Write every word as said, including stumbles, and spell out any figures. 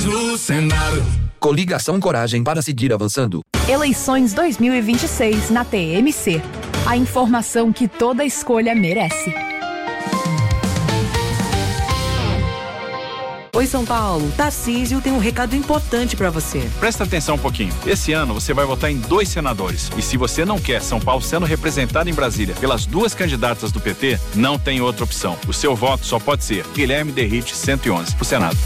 mulheres no Senado. Coligação Coragem para seguir avançando. Eleições dois mil e vinte e seis na T M C. A informação que toda escolha merece. Oi, São Paulo. Tarcísio tem um recado importante pra você. Presta atenção um pouquinho. Esse ano você vai votar em dois senadores. E se você não quer São Paulo sendo representado em Brasília pelas duas candidatas do P T, não tem outra opção. O seu voto só pode ser Guilherme Derrite cento e onze, pro Senado.